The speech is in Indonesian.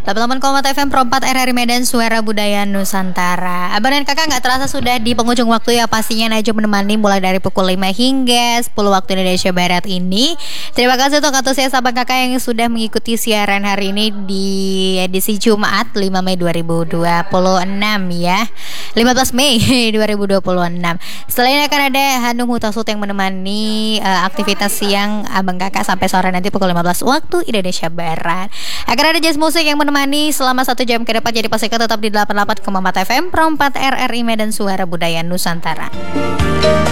88,4 FM Pro 4 RRI Medan, Suara Budaya Nusantara. Abang dan kakak gak terasa sudah di penghujung waktu ya. Pastinya Najwa menemani mulai dari pukul 5 hingga 10 waktu Indonesia Barat ini. Terima kasih untuk antusias abang kakak yang sudah mengikuti siaran hari ini di edisi Jumat 5 Mei 2026 ya, 15 Mei 2026. Setelah ini akan ada Hanum Hutasut yang menemani aktivitas siang abang kakak sampai sore nanti pukul 15 waktu Indonesia Barat. Akan ada jazz musik yang menemani selama 1 jam ke depan. Jadi pastikan tetap di 88,4 FM Pro 4 RRI Medan, Suara Budaya Nusantara.